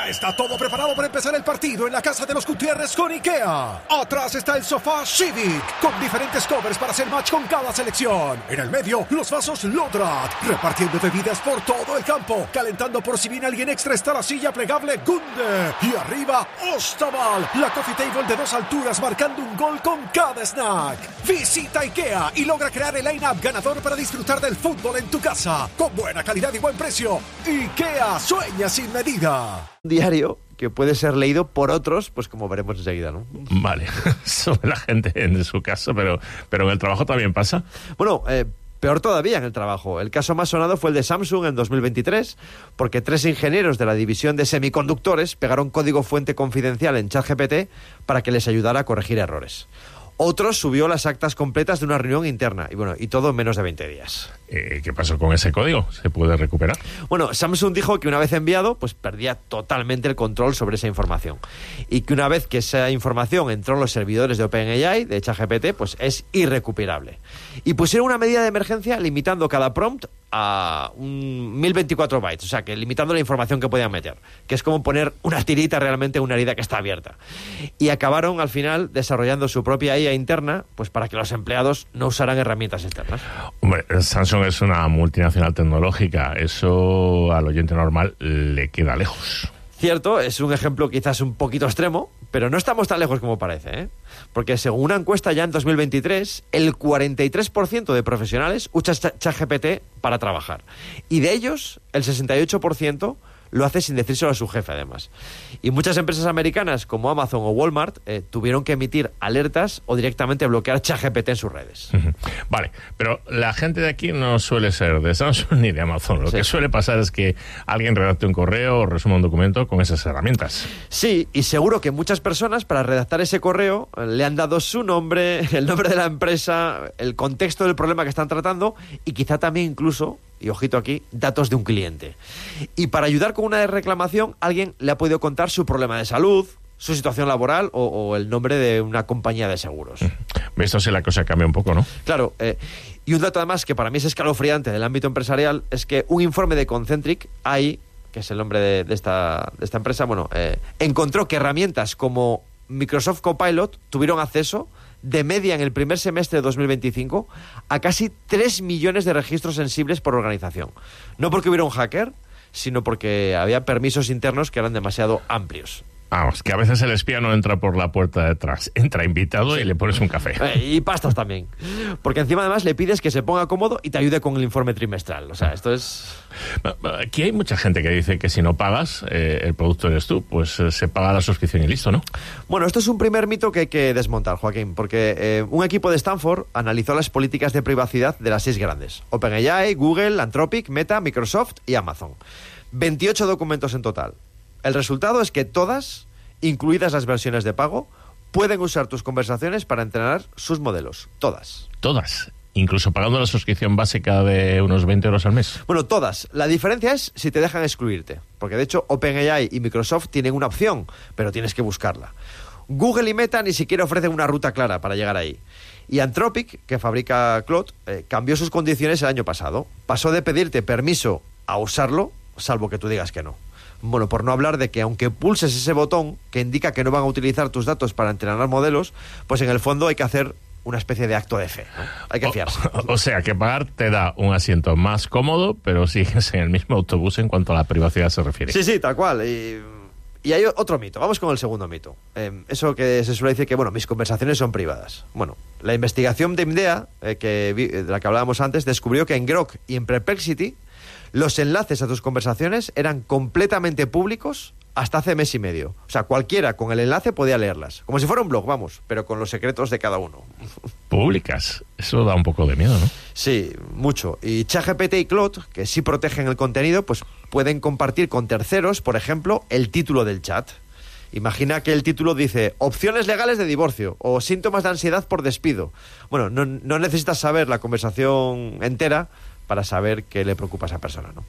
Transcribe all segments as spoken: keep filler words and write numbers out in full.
Ya está todo preparado para empezar el partido en la casa de los Gutiérrez con IKEA. Atrás está el sofá Civic, con diferentes covers para hacer match con cada selección. En el medio, los vasos Lodrat, repartiendo bebidas por todo el campo. Calentando por si viene alguien extra está la silla plegable Gunde. Y arriba, Ostaval, la coffee table de dos alturas marcando un gol con cada snack. Visita IKEA y logra crear el line-up ganador para disfrutar del fútbol en tu casa. Con buena calidad y buen precio. IKEA, sueña sin medida. Diario que puede ser leído por otros, pues como veremos enseguida, ¿no? Vale, sobre la gente en su caso, pero, pero en el trabajo también pasa. Bueno, eh, peor todavía en el trabajo. El caso más sonado fue el de Samsung en dos mil veintitrés, porque tres ingenieros de la división de semiconductores pegaron código fuente confidencial en ChatGPT para que les ayudara a corregir errores. Otro subió las actas completas de una reunión interna, y bueno, y todo en menos de veinte días. Eh, ¿Qué pasó con ese código? ¿Se puede recuperar? Bueno, Samsung dijo que una vez enviado, pues perdía totalmente el control sobre esa información. Y que una vez que esa información entró en los servidores de OpenAI, de ChatGPT, pues es irrecuperable. Y pusieron una medida de emergencia limitando cada prompt a un mil veinticuatro bytes, o sea, que limitando la información que podían meter, que es como poner una tirita realmente en una herida que está abierta. Y acabaron al final desarrollando su propia I A interna, pues para que los empleados no usaran herramientas externas. Hombre, Samsung es una multinacional tecnológica, eso al oyente normal le queda lejos. Cierto, es un ejemplo quizás un poquito extremo, pero no estamos tan lejos como parece, ¿eh? Porque según una encuesta ya en dos mil veintitrés, el cuarenta y tres por ciento de profesionales usa ChatGPT para trabajar. Y de ellos, el sesenta y ocho por ciento lo hace sin decírselo a su jefe, además. Y muchas empresas americanas, como Amazon o Walmart, eh, tuvieron que emitir alertas o directamente bloquear ChatGPT en sus redes. Vale, pero la gente de aquí no suele ser de Samsung ni de Amazon. Lo sí. que suele pasar es que alguien redacte un correo o resuma un documento con esas herramientas. Sí, y seguro que muchas personas para redactar ese correo le han dado su nombre, el nombre de la empresa, el contexto del problema que están tratando y quizá también incluso, y ojito aquí, datos de un cliente. Y para ayudar con una reclamación, alguien le ha podido contar su problema de salud, su situación laboral o, o el nombre de una compañía de seguros. Esto sí la cosa cambia un poco, ¿no? Claro, eh, y un dato además que para mí es escalofriante del ámbito empresarial es que un informe de Concentric, A I, que es el nombre de, de, esta, de esta empresa, bueno, eh, encontró que herramientas como Microsoft Copilot tuvieron acceso de media en el primer semestre de dos mil veinticinco a casi tres millones de registros sensibles por organización. No porque hubiera un hacker, sino porque había permisos internos que eran demasiado amplios. Vamos, que a veces el espía no entra por la puerta de atrás, entra invitado sí. y le pones un café. Eh, y pastas también. Porque encima además le pides que se ponga cómodo y te ayude con el informe trimestral. O sea, esto es... Aquí hay mucha gente que dice que si no pagas, eh, el producto eres tú, pues eh, se paga la suscripción y listo, ¿no? Bueno, esto es un primer mito que hay que desmontar, Joaquín, porque eh, un equipo de Stanford analizó las políticas de privacidad de las seis grandes. OpenAI, Google, Anthropic, Meta, Microsoft y Amazon. veintiocho documentos en total. El resultado es que todas, incluidas las versiones de pago, pueden usar tus conversaciones para entrenar sus modelos. Todas. Todas. Incluso pagando la suscripción básica de unos veinte euros al mes. Bueno, todas. La diferencia es si te dejan excluirte. Porque de hecho OpenAI y Microsoft tienen una opción, pero tienes que buscarla. Google y Meta ni siquiera ofrecen una ruta clara para llegar ahí. Y Anthropic, que fabrica Claude, eh, cambió sus condiciones el año pasado. Pasó de pedirte permiso a usarlo, salvo que tú digas que no. Bueno, por no hablar de que aunque pulses ese botón que indica que no van a utilizar tus datos para entrenar modelos, pues en el fondo hay que hacer una especie de acto de fe, ¿no? Hay que fiarse. O, o sea, que pagar te da un asiento más cómodo, pero sigues en el mismo autobús en cuanto a la privacidad se refiere. Sí, sí, tal cual. Y, y hay otro mito. Vamos con el segundo mito. Eh, eso que se suele decir que, bueno, mis conversaciones son privadas. Bueno, la investigación de IMDEA, eh, que vi, de la que hablábamos antes, descubrió que en Grok y en Perplexity los enlaces a tus conversaciones eran completamente públicos hasta hace mes y medio. O sea, cualquiera con el enlace podía leerlas. Como si fuera un blog, vamos, pero con los secretos de cada uno. ¿Públicas? Eso da un poco de miedo, ¿no? Sí, mucho. Y ChatGPT y Claude, que sí protegen el contenido, pues pueden compartir con terceros, por ejemplo, el título del chat. Imagina que el título dice opciones legales de divorcio o síntomas de ansiedad por despido. Bueno, no, no necesitas saber la conversación entera para saber qué le preocupa a esa persona, ¿no?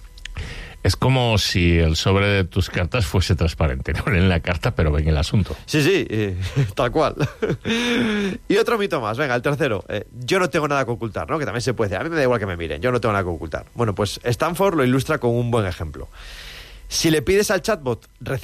Es como si el sobre de tus cartas fuese transparente. No leen la carta, pero ven el asunto. Sí, sí, eh, tal cual. Y otro mito más, venga, el tercero. Eh, yo no tengo nada que ocultar, ¿no? Que también se puede decir, a mí me da igual que me miren, yo no tengo nada que ocultar. Bueno, pues Stanford lo ilustra con un buen ejemplo. Si le pides al chatbot